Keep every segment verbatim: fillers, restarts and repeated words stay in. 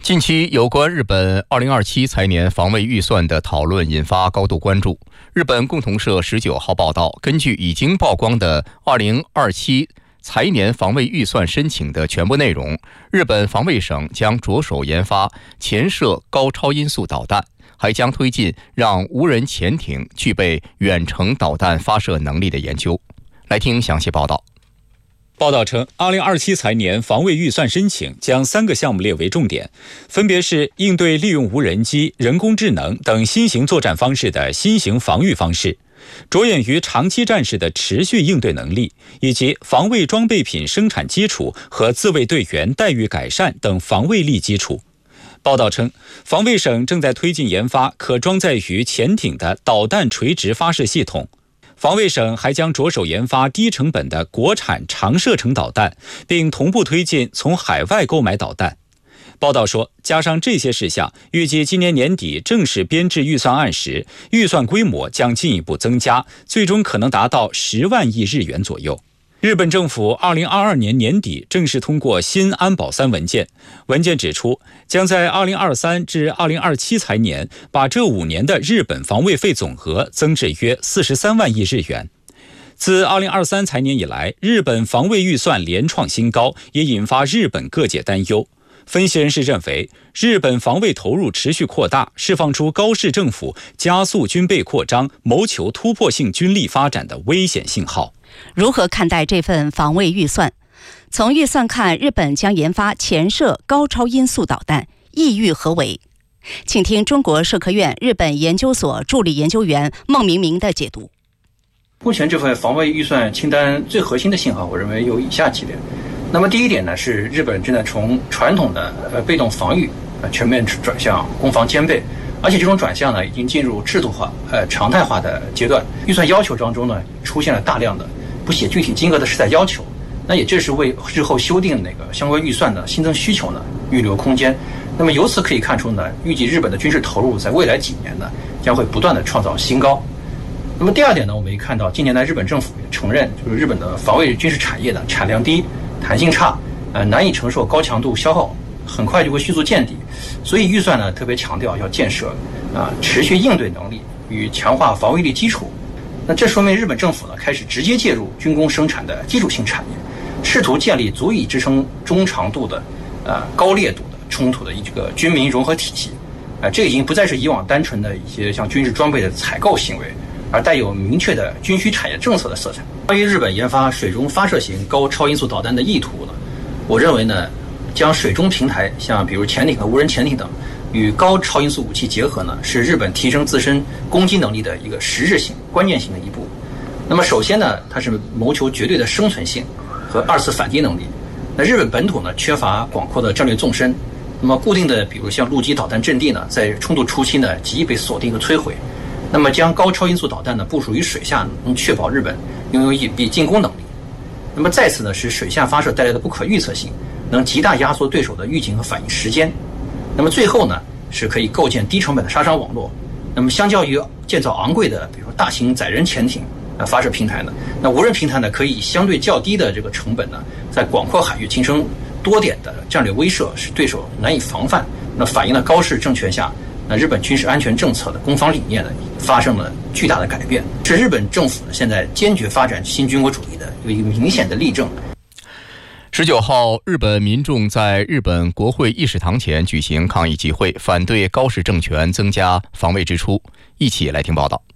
近期有关日本二零二七财年防卫预算的讨论引发高度关注。日本共同社十九号报道，根据已经曝光的二零二七财年防卫预算申请的全部内容，日本防卫省将着手研发潜射高超音速导弹，还将推进让无人潜艇具备远程导弹发射能力的研究。来听详细报道。 报道称，二零二七财年防卫预算申请将三个项目列为重点，分别是应对利用无人机、人工智能等新型作战方式的新型防御方式，着眼于长期战事的持续应对能力，以及防卫装备品生产基础和自卫队员待遇改善等防卫力基础。报道称，防卫省正在推进研发可装载于潜艇的导弹垂直发射系统。防卫省还将着手研发低成本的国产长射程导弹，并同步推进从海外购买导弹。报道说，加上这些事项，预计今年年底正式编制预算案时，预算规模将进一步增加，最终可能达到十万亿日元左右。日本政府二零二二年年底正式通过新安保三文件，文件指出，将在二零二三至二零二七财年把这五年的日本防卫费总额增至约四十三万亿日元。自二零二三财年以来，日本防卫预算连创新高，也引发日本各界担忧。分析人士认为，日本防卫投入持续扩大，释放出高市政府加速军备扩张、谋求突破性军力发展的危险信号。 如何看待这份防卫预算？从预算看，日本将研发潜射高超音速导弹，意欲何为？请听中国社科院日本研究所助理研究员孟明明的解读。 目前这份防卫预算清单最核心的信号，我认为有以下几点。那么第一点呢，是日本正在从传统的呃被动防御呃全面转向攻防兼备，而且这种转向呢已经进入制度化呃常态化的阶段。预算要求当中呢出现了大量的不写具体金额的实在要求，那也正是为日后修订那个相关预算的新增需求呢预留空间。那么由此可以看出呢，预计日本的军事投入在未来几年呢将会不断的创造新高。那么第二点呢，我们也看到近年来日本政府也承认，就是日本的防卫军事产业的产量低、弹性差，呃，难以承受高强度消耗，很快就会迅速见底。所以预算呢特别强调要建设啊、呃、持续应对能力与强化防卫力基础。那这说明日本政府呢开始直接介入军工生产的基础性产业，试图建立足以支撑中长度的呃高烈度的冲突的一个军民融合体系。啊、呃，这已经不再是以往单纯的一些像军事装备的采购行为，而带有明确的军需产业政策的色彩。关于日本研发水中发射型高超音速导弹的意图呢，我认为呢，将水中平台，像比如潜艇和无人潜艇等，与高超音速武器结合呢，是日本提升自身攻击能力的一个实质性、关键性的一步。那么首先呢，它是谋求绝对的生存性和二次反击能力。那日本本土呢，缺乏广阔的战略纵深，那么固定的，比如像陆基导弹阵地呢，在冲突初期呢，极易被锁定和摧毁。那么将高超音速导弹呢部署于水下，能确保日本拥有隐蔽进攻能力。那么再次呢，是水下发射带来的不可预测性，能极大压缩对手的预警和反应时间。那么最后呢，是可以构建低成本的杀伤网络。那么相较于建造昂贵的，比如说大型载人潜艇啊发射平台呢，那无人平台呢可以相对较低的这个成本呢，在广阔海域形成多点的战略威慑，使对手难以防范。那反映了高市政权下，那日本军事安全政策的攻防理念呢发生了巨大的改变，是日本政府呢现在坚决发展新军国主义的有一个明显的例证。 十九号，日本民众在日本国会议事堂前举行抗议集会，反对高市政权增加防卫支出。一起来听报道。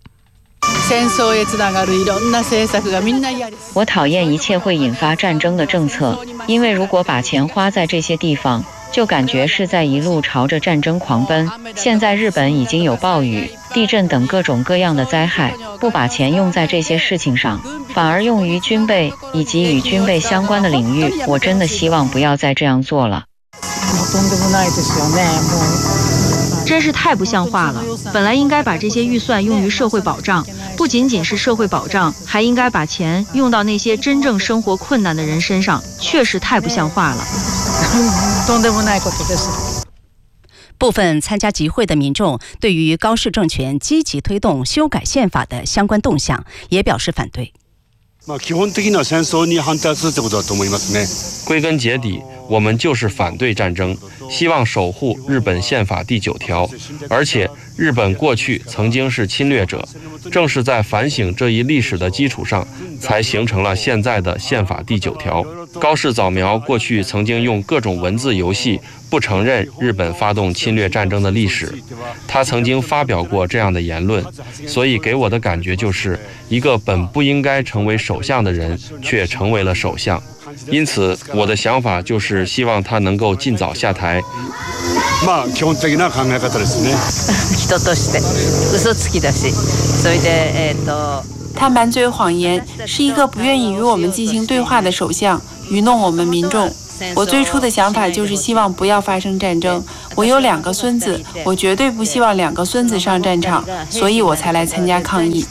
我讨厌一切会引发战争的政策，因为如果把钱花在这些地方，就感觉是在一路朝着战争狂奔。现在日本已经有暴雨、地震等各种各样的灾害，不把钱用在这些事情上，反而用于军备以及与军备相关的领域，我真的希望不要再这样做了。 真是太不像话了，本来应该把这些预算用于社会保障，不仅仅是社会保障，还应该把钱用到那些真正生活困难的人身上，确实太不像话了。 部分参加集会的民众对于高市政权积极推动修改宪法的相关动向也表示反对。 归根结底，我们就是反对战争，希望守护日本宪法第九条。而且，日本过去曾经是侵略者，正是在反省这一历史的基础上，才形成了现在的宪法第九条。高市早苗过去曾经用各种文字游戏不承认日本发动侵略战争的历史，他曾经发表过这样的言论，所以给我的感觉就是一个本不应该成为首相的人却成为了首相。因此我的想法就是希望他能够尽早下台。 まあ基本的な考え方ですね。人として嘘つきだし、それでえっと。 他满嘴谎言，是一个不愿意与我们进行对话的首相，愚弄我们民众。我最初的想法就是希望不要发生战争。我有两个孙子，我绝对不希望两个孙子上战场，所以我才来参加抗议。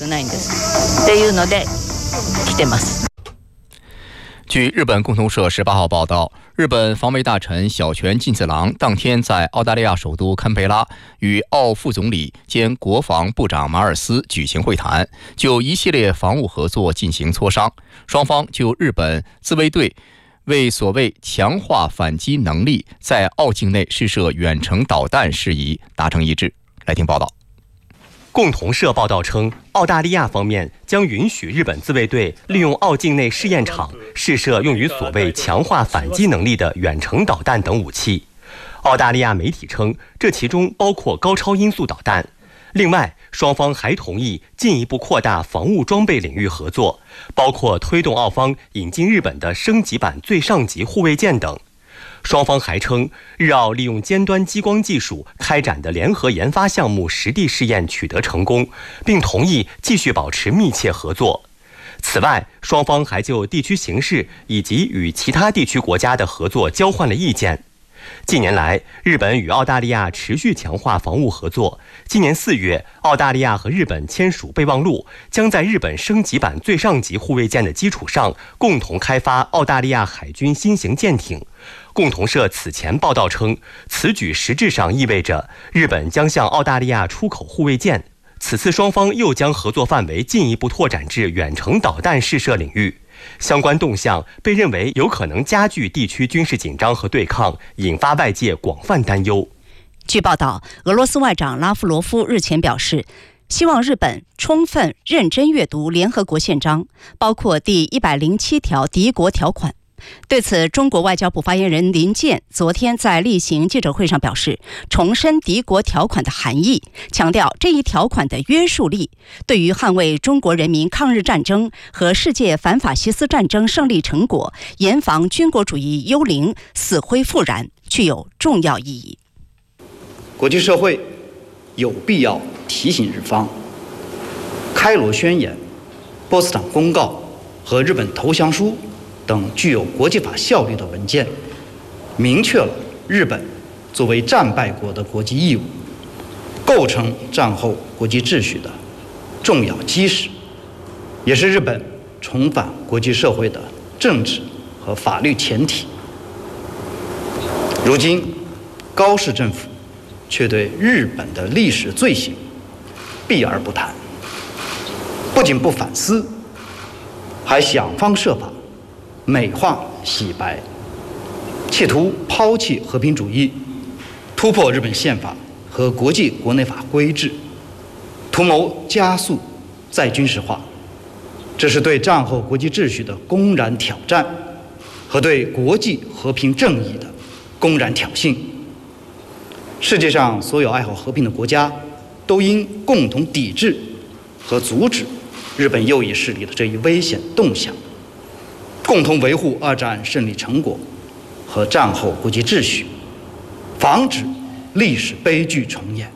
据日本共同社十八号报道，日本防卫大臣小泉进次郎当天在澳大利亚首都堪培拉与澳副总理兼国防部长马尔斯举行会谈，就一系列防务合作进行磋商。双方就日本自卫队为所谓强化反击能力，在澳境内试射远程导弹事宜达成一致。来听报道。 共同社报道称，澳大利亚方面将允许日本自卫队利用澳境内试验场试射用于所谓强化反击能力的远程导弹等武器。澳大利亚媒体称，这其中包括高超音速导弹。另外，双方还同意进一步扩大防务装备领域合作，包括推动澳方引进日本的升级版最上级护卫舰等。双方还称，日澳利用尖端激光技术开展的联合研发项目实地试验取得成功，并同意继续保持密切合作。此外，双方还就地区形势以及与其他地区国家的合作交换了意见。近年来，日本与澳大利亚持续强化防务合作。今年四月，澳大利亚和日本签署备忘录，将在日本升级版最上级护卫舰的基础上，共同开发澳大利亚海军新型舰艇。共同社此前报道称，此举实质上意味着日本将向澳大利亚出口护卫舰。此次双方又将合作范围进一步拓展至远程导弹试射领域。相关动向被认为有可能加剧地区军事紧张和对抗，引发外界广泛担忧。 据报道，俄罗斯外长拉夫罗夫日前表示，希望日本充分认真阅读联合国宪章，包括第一百零七条敌国条款。对此，中国外交部发言人林健昨天在例行记者会上表示，重申敌国条款的含义，强调这一条款的约束力对于捍卫中国人民抗日战争和世界反法西斯战争胜利成果，严防军国主义幽灵死灰复燃，具有重要意义。 国际社会有必要提醒日方，开罗宣言、波茨坦公告和日本投降书等具有国际法效力的文件，明确了日本作为战败国的国际义务，构成战后国际秩序的重要基石，也是日本重返国际社会的政治和法律前提。如今，高市政府却对日本的历史罪行避而不谈，不仅不反思，还想方设法美化洗白，企图抛弃和平主义，突破日本宪法和国际国内法规制，图谋加速再军事化。这是对战后国际秩序的公然挑战，和对国际和平正义的公然挑衅。世界上所有爱好和平的国家都应共同抵制和阻止日本右翼势力的这一危险动向，共同维护二战胜利成果和战后国际秩序，防止历史悲剧重演。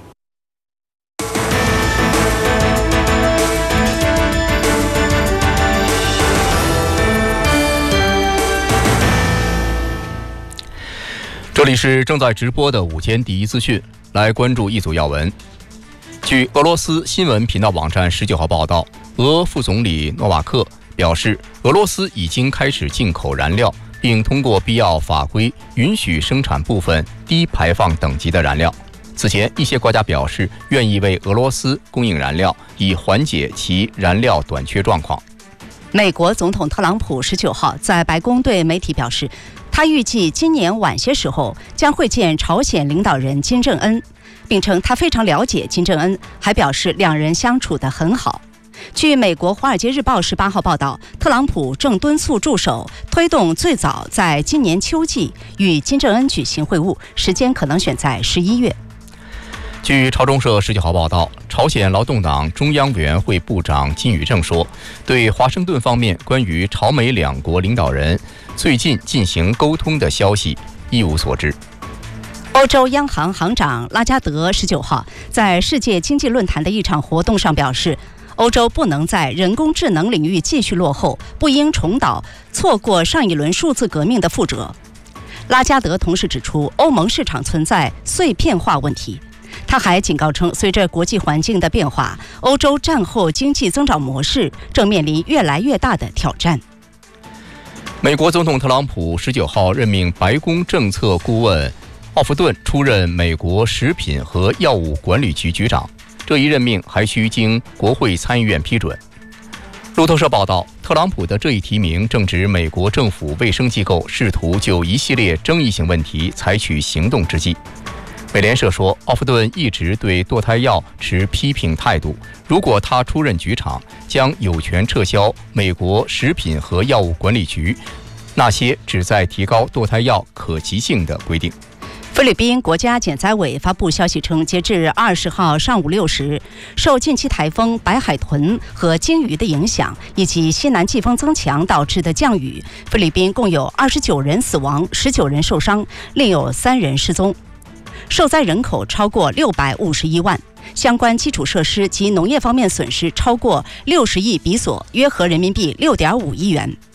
这里是正在直播的午间第一资讯，来关注一组要闻。据俄罗斯新闻频道网站十九号报道，俄副总理诺瓦克表示，俄罗斯已经开始进口燃料，并通过必要法规允许生产部分低排放等级的燃料。此前，一些国家表示愿意为俄罗斯供应燃料，以缓解其燃料短缺状况。 美国总统特朗普十九号在白宫对媒体表示，他预计今年晚些时候将会见朝鲜领导人金正恩，并称他非常了解金正恩，还表示两人相处得很好。据美国《华尔街日报》十八号报道，特朗普正敦促助手推动最早在今年秋季与金正恩举行会晤，时间可能选在十一月。 据朝中社十九号报道，朝鲜劳动党中央委员会部长金宇正说，对华盛顿方面关于朝美两国领导人最近进行沟通的消息一无所知。 欧洲央行行长拉加德十九号在世界经济论坛的一场活动上表示，欧洲不能在人工智能领域继续落后，不应重蹈错过上一轮数字革命的覆辙。拉加德同时指出，欧盟市场存在碎片化问题。他还警告称，随着国际环境的变化，欧洲战后经济增长模式正面临越来越大的挑战。 美国总统特朗普十九号任命白宫政策顾问奥弗顿出任美国食品和药物管理局局长，这一任命还需经国会参议院批准。路透社报道，特朗普的这一提名正值美国政府卫生机构试图就一系列争议性问题采取行动之际。美联社说，奥弗顿一直对堕胎药持批评态度，如果他出任局长，将有权撤销美国食品和药物管理局那些旨在提高堕胎药可及性的规定。 菲律宾国家减灾委发布消息称，截至二十号上午六时，受近期台风白海豚和鲸鱼的影响，以及西南季风增强导致的降雨，菲律宾共有二十九人死亡，十九人受伤，另有三人失踪。受灾人口超过六百五十一万，相关基础设施及农业方面损失超过六十亿比索，约合人民币六点五亿元。